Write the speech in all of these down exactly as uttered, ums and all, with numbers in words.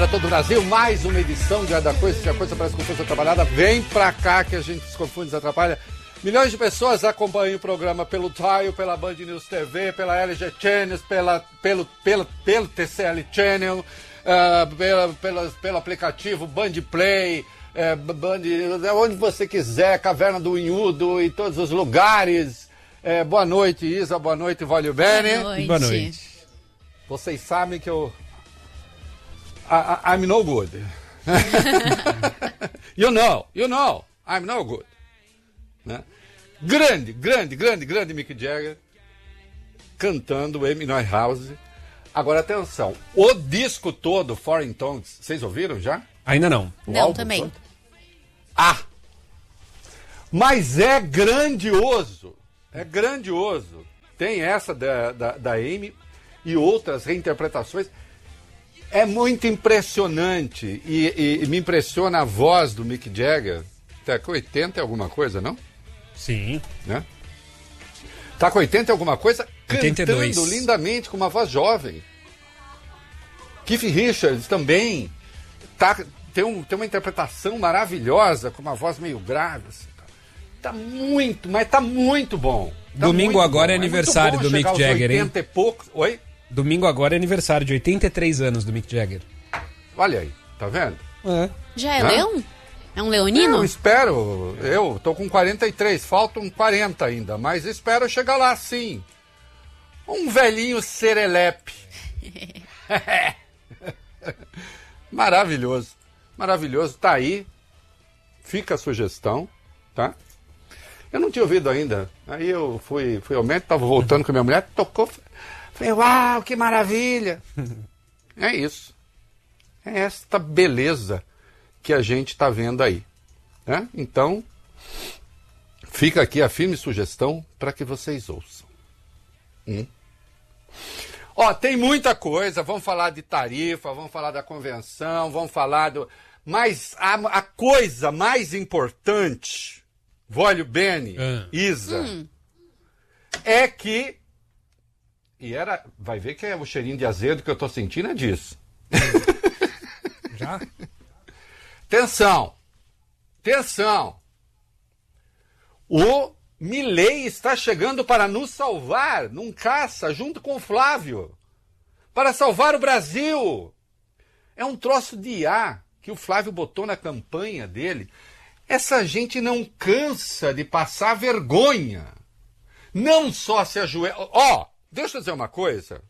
Para todo o Brasil, mais uma edição de Cada Coisa, se a coisa parece confusa atrapalhada, vem pra cá que a gente se confunde e se atrapalha. Milhões de pessoas acompanham o programa pelo Tile, pela Band News T V, pela L G Channels, pela, pelo, pelo, pelo T C L Channel, uh, pela, pela, pelo aplicativo Band Play, uh, Band, onde você quiser, Caverna do Unhudo, em todos os lugares. Uh, boa noite, Isa, boa noite, Vólio Bene. Boa noite. Boa noite. Vocês sabem que eu... I, I'm no good. You know, you know, I'm no good. Né? Grande, grande, grande, grande Mick Jagger cantando Amy Winehouse. Agora atenção, o disco todo, Foreign Tongues, vocês ouviram já? Ainda não. O Não, álbum também. todo? Ah! Mas é grandioso, é grandioso. Tem essa da, da, da Amy e outras reinterpretações. É muito impressionante e, e, e me impressiona a voz do Mick Jagger. Tá com oitenta e alguma coisa, não? Sim. Né? Tá com oitenta e alguma coisa, oitenta e dois. Cantando lindamente, com uma voz jovem. Keith Richards também tá, tem, um, tem uma interpretação maravilhosa, com uma voz meio grave. Assim, tá muito, mas tá muito bom. Tá Domingo muito agora bom. é aniversário muito bom do Mick chegar aos Jagger, hein? oitenta e poucos. Oi? Domingo agora é aniversário de oitenta e três anos do Mick Jagger. Olha aí, tá vendo? É. Já é Hã? leão? É um leonino? Eu espero, eu tô com quarenta e três, faltam quarenta ainda, mas espero chegar lá sim. Um velhinho serelepe. Maravilhoso, maravilhoso, tá aí, fica a sugestão, tá? Eu não tinha ouvido ainda, aí eu fui, fui ao médico, tava voltando com a minha mulher, tocou, falei, uau, que maravilha. É isso, é esta beleza que a gente está vendo aí, né? Então, fica aqui a firme sugestão para que vocês ouçam. Hum. Ó, tem muita coisa, vamos falar de tarifa, vamos falar da convenção, vamos falar do... Mas a, a coisa mais importante, Vólio Bene, Ah. Isa, Hum. é que... E era... Vai ver que é o cheirinho de azedo que eu tô sentindo é disso. Já? Atenção, atenção, o Milei está chegando para nos salvar num caça junto com o Flávio, para salvar o Brasil. É um troço de I A que o Flávio botou na campanha dele. Essa gente não cansa de passar vergonha, não só se ajoelha. Ó, oh, deixa eu dizer uma coisa.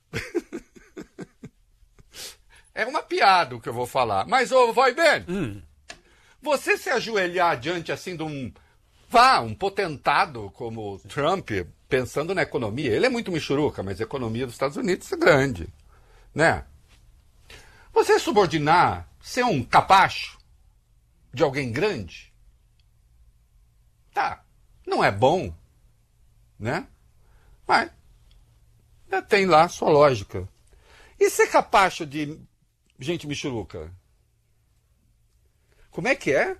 É uma piada o que eu vou falar, mas ô, vai bem. Hum. Você se ajoelhar diante assim de um, vá, um potentado como Trump, pensando na economia, ele é muito michuruca, mas a economia dos Estados Unidos é grande, né? Você subordinar, ser um capacho de alguém grande, tá, não é bom, né? Mas tem lá a sua lógica. E ser capacho de gente michuruca? Como é que é?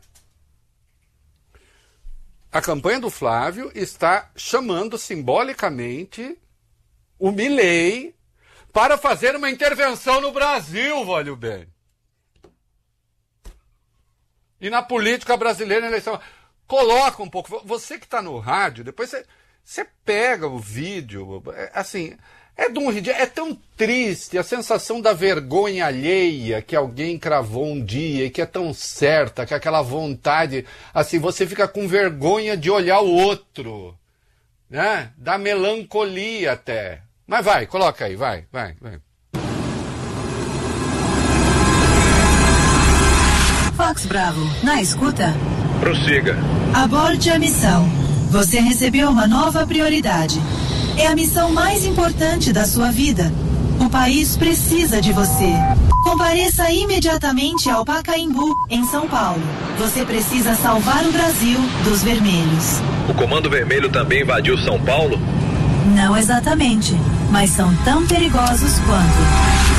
A campanha do Flávio está chamando simbolicamente o Milei para fazer uma intervenção no Brasil, Vólio Bene. E na política brasileira, na eleição. Coloca um pouco. Você que está no rádio, depois você, você pega o vídeo, assim... É, de um, é tão triste a sensação da vergonha alheia que alguém cravou um dia e que é tão certa, que aquela vontade, assim, você fica com vergonha de olhar o outro, né? Da melancolia até. Mas vai, coloca aí, vai, vai, vai. Fox Bravo, na escuta? Prossiga. Aborde a missão. Você recebeu uma nova prioridade. É a missão mais importante da sua vida. O país precisa de você. Compareça imediatamente ao Pacaembu, em São Paulo. Você precisa salvar o Brasil dos vermelhos. O Comando Vermelho também invadiu São Paulo? Não exatamente, mas são tão perigosos quanto.